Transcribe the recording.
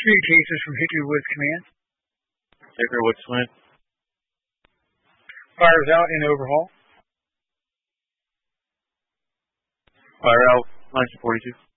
Communications from Hickory Woods Command. Hickory Woods Command. Fires out in overhaul. Fire out, 1942.